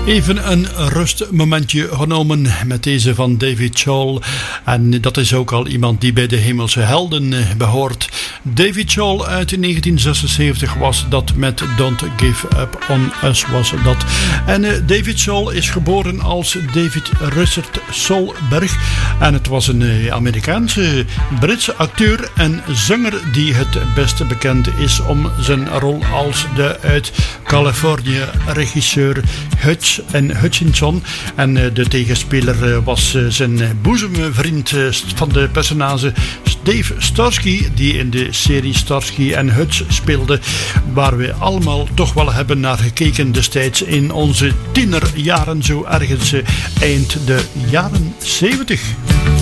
Even een rustmomentje genomen met deze van David Scholl. En dat is ook al iemand die bij de Hemelse Helden behoort. David Scholl uit 1976 was dat met Don't Give Up On Us was dat. En David Scholl is geboren als David Russert Solberg. En het was een Amerikaanse Britse acteur en zanger die het beste bekend is om zijn rol als de uit Californië regisseur Hutchinson. En de tegenspeler was zijn boezemvriend van de personage Dave Starsky, die in de serie Starsky en Hutch speelde, waar we allemaal toch wel hebben naar gekeken destijds in onze tienerjaren, zo ergens eind de jaren 70.